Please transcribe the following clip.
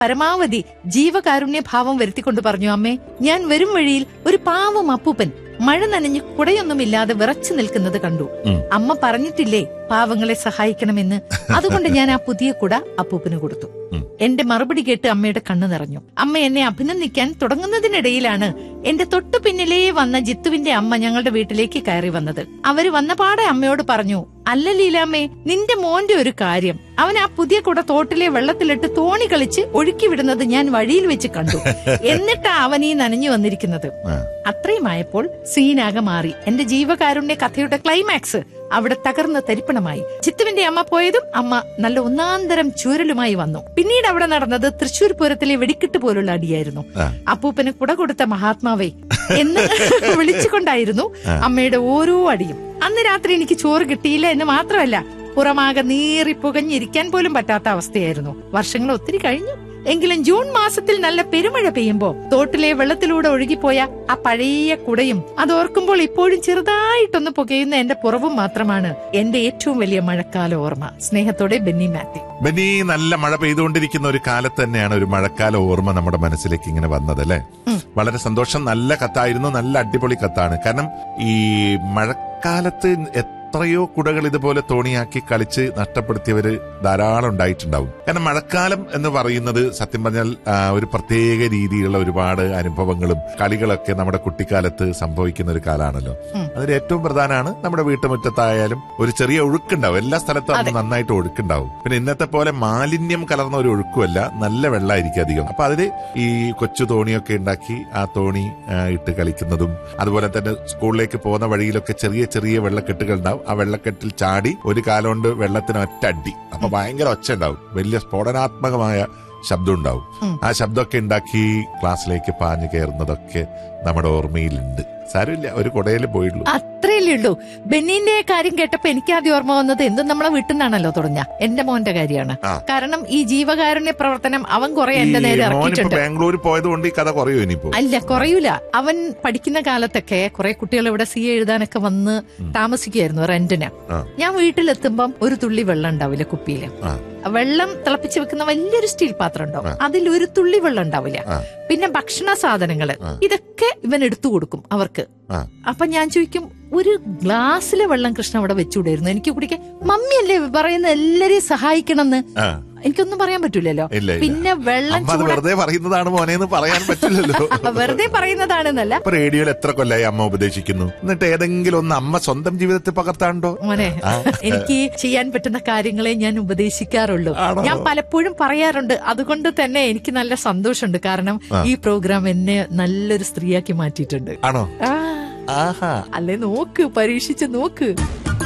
പരമാവധി ജീവകാരുണ്യ ഭാവം വരുത്തിക്കൊണ്ട് പറഞ്ഞു, അമ്മേ, ഞാൻ വരും വഴിയിൽ ഒരു പാവം അപ്പൂപ്പൻ മഴ നനഞ്ഞ് കുടയൊന്നുമില്ലാതെ വിറച്ചു നിൽക്കുന്നത് കണ്ടു. അമ്മ പറഞ്ഞിട്ടില്ലേ പാവങ്ങളെ സഹായിക്കണമെന്ന്? അതുകൊണ്ട് ഞാൻ ആ പുതിയ കുട അപ്പൂപ്പന് കൊടുത്തു. എന്റെ മറുപടി കേട്ട് അമ്മയുടെ കണ്ണു നിറഞ്ഞു. അമ്മ എന്നെ അഭിനന്ദിക്കാൻ തുടങ്ങുന്നതിനിടയിലാണ് എന്റെ തൊട്ടു പിന്നിലേ വന്ന ജിത്തുവിന്റെ അമ്മ ഞങ്ങളുടെ വീട്ടിലേക്ക് കയറി വന്നത്. അവര് വന്നപാടെ അമ്മയോട് പറഞ്ഞു, അല്ല ലീലാമ്മേ, നിന്റെ മോന്റെ ഒരു കാര്യം. അവൻ ആ പുതിയ കുട തോട്ടിലെ വെള്ളത്തിലിട്ട് തോണി കളിച്ച് ഒഴുക്കി വിടുന്നത് ഞാൻ വഴിയിൽ വെച്ച് കണ്ടു. എന്നിട്ടാ അവൻ ഈ നനഞ്ഞു വന്നിരിക്കുന്നത്. അത്രയുമായപ്പോൾ സീനാകെ മാറി. എന്റെ ജീവകാരുണ്യ കഥയുടെ ക്ലൈമാക്സ് അവിടെ തകർന്ന് തരിപ്പണമായി. ചിത്തുവിന്റെ അമ്മ പോയതും അമ്മ നല്ല ഒന്നാന്തരം ചൂരലുമായി വന്നു. പിന്നീട് അവിടെ നടന്നത് തൃശൂർ പൂരത്തിലെ വെടിക്കെട്ട് പോലുള്ള അടിയായിരുന്നു. അപ്പൂപ്പന് കുട കൊടുത്ത മഹാത്മാവേ എന്ന് വിളിച്ചുകൊണ്ടായിരുന്നു അമ്മയുടെ ഓരോ അടിയും. അന്ന് രാത്രി എനിക്ക് ചോറ് കിട്ടിയില്ല എന്ന് മാത്രമല്ല, പുറമാകെ നീറി പുകഞ്ഞിരിക്കാൻ പോലും പറ്റാത്ത അവസ്ഥയായിരുന്നു. വർഷങ്ങൾ ഒത്തിരി കഴിഞ്ഞു. എങ്കിലും ജൂൺ മാസത്തിൽ നല്ല പെരുമഴ പെയ്യുമ്പോ തോട്ടിലെ വെള്ളത്തിലൂടെ ഒഴുകിപ്പോയ ആ പഴയ കുടയും അതോർക്കുമ്പോൾ ഇപ്പോഴും ചെറുതായിട്ടൊന്ന് പുകയുന്ന എന്റെ പുറവും മാത്രമാണ് എന്റെ ഏറ്റവും വലിയ മഴക്കാല ഓർമ്മ. സ്നേഹത്തോടെ, ബെന്നി മാത്യു. ബെന്നി, നല്ല മഴ പെയ്തുകൊണ്ടിരിക്കുന്ന ഒരു കാലത്ത് തന്നെയാണ് ഒരു മഴക്കാല ഓർമ്മ നമ്മുടെ മനസ്സിലേക്ക് ഇങ്ങനെ വന്നതല്ലേ? വളരെ സന്തോഷം. നല്ല കത്തായിരുന്നു, നല്ല അടിപൊളി കത്താണ്. കാരണം ഈ മഴക്കാലത്ത് എത്രയോ കുടകൾ ഇതുപോലെ തോണിയാക്കി കളിച്ച് നഷ്ടപ്പെടുത്തിയവര് ധാരാളം ഉണ്ടായിട്ടുണ്ടാവും. കാരണം മഴക്കാലം എന്ന് പറയുന്നത് സത്യം പറഞ്ഞാൽ ഒരു പ്രത്യേക രീതിയിലുള്ള ഒരുപാട് അനുഭവങ്ങളും കളികളൊക്കെ നമ്മുടെ കുട്ടിക്കാലത്ത് സംഭവിക്കുന്ന ഒരു കാലമാണല്ലോ. അതിൽ ഏറ്റവും പ്രധാനമാണ് നമ്മുടെ വീട്ടുമുറ്റത്തായാലും ഒരു ചെറിയ ഒഴുക്കുണ്ടാവും. എല്ലാ സ്ഥലത്തും അത് നന്നായിട്ട് ഒഴുക്കുണ്ടാവും. പിന്നെ ഇന്നത്തെ പോലെ മാലിന്യം കലർന്ന ഒരു ഒഴുക്കുമല്ല, നല്ല വെള്ളമായിരിക്കും അധികം. അപ്പൊ അതില് ഈ കൊച്ചു തോണിയൊക്കെ ഉണ്ടാക്കി ആ തോണി ഇട്ട് കളിക്കുന്നതും, അതുപോലെ തന്നെ സ്കൂളിലേക്ക് പോകുന്ന വഴിയിലൊക്കെ ചെറിയ ചെറിയ വെള്ളക്കെട്ടുകൾ ഉണ്ടാവും. ആ വെള്ളക്കെട്ടിൽ ചാടി ഒരു കാലുകൊണ്ട് വെള്ളത്തിന് ഒറ്റ അടി. അപ്പൊ ഭയങ്കര ഒച്ച ഉണ്ടാവും, വലിയ സ്ഫോടനാത്മകമായ ശബ്ദം ഉണ്ടാവും. ആ ശബ്ദമൊക്കെ ഉണ്ടാക്കി ക്ലാസ്സിലേക്ക് പാഞ്ഞു കയറുന്നതൊക്കെ നമ്മുടെ ഓർമ്മയിലുണ്ട്. സാരമില്ല, ഒരു കുടയിൽ പോയുള്ളൂ, അത്രയല്ലേ ഉള്ളൂ. ബെന്നിന്റെ കാര്യം കേട്ടപ്പോ എനിക്ക് ആദ്യം ഓർമ്മ വന്നത് എന്തും നമ്മളെ വീട്ടിൽ നിന്നാണല്ലോ തുടങ്ങ എന്റെ മോന്റെ കാര്യമാണ്. കാരണം ഈ ജീവകാരുണ്യ പ്രവർത്തനം അവൻ കുറെ എന്റെ നേരെ ഇറക്കിയിട്ടുണ്ട്. ബാംഗ്ലൂർ പോയതുകൊണ്ട് ഈ കഥ കുറയോ ഇനിയിപ്പോ? അല്ല, കുറയൂല. അവൻ പഠിക്കുന്ന കാലത്തൊക്കെ കുറെ കുട്ടികൾ ഇവിടെ സി എഴുതാനൊക്കെ വന്ന് താമസിക്കുകയായിരുന്നു റെന്റിന്. ഞാൻ വീട്ടിലെത്തുമ്പം ഒരു തുള്ളി വെള്ളം ഉണ്ടാവില്ല കുപ്പിയില്. വെള്ളം തിളപ്പിച്ച് വെക്കുന്ന വലിയൊരു സ്റ്റീൽ പാത്രം ഉണ്ടാവും, അതിൽ ഒരു തുള്ളി വെള്ളം ഉണ്ടാവില്ല. പിന്നെ ഭക്ഷണ സാധനങ്ങള് ഇതൊക്കെ ഇവൻ എടുത്തു കൊടുക്കും അവർക്ക്. അപ്പൊ ഞാൻ ചോദിക്കും, ഒരു ഗ്ലാസ്സിലെ വെള്ളം കൃഷ്ണ അവിടെ വെച്ചുകൂടായിരുന്നു എനിക്ക് കുടിക്കാൻ? മമ്മിയല്ലേ പറയുന്ന എല്ലാരെയും സഹായിക്കണമെന്ന്. എനിക്കൊന്നും പറയാൻ പറ്റൂലല്ലോ. പിന്നെ വെള്ളം വെറുതെ പറയുന്നതാണ് മോനെന്ന് പറയാൻ പറ്റില്ലല്ലോ. വെറുതെ പറയുന്നതാണെന്നല്ല. റേഡിയോയിൽ എത്ര കൊല്ലായി അമ്മ ഉപദേശിക്കുന്നു, എന്നിട്ട് ഏതെങ്കിലും ഒന്ന് അമ്മ സ്വന്തം ജീവിതത്തിൽ പകർത്താണ്ടോ? മോനെ, എനിക്ക് ചെയ്യാൻ പറ്റുന്ന കാര്യങ്ങളെ ഞാൻ ഉപദേശിക്കാറുള്ളൂ. ഞാൻ പലപ്പോഴും പറയാറുണ്ട്. അതുകൊണ്ട് തന്നെ എനിക്ക് നല്ല സന്തോഷമുണ്ട്. കാരണം ഈ പ്രോഗ്രാം എന്നെ നല്ലൊരു സ്ത്രീയാക്കി മാറ്റിയിട്ടുണ്ട്. ആണോ? അല്ലേ, നോക്ക്, പരീക്ഷിച്ച് നോക്ക്.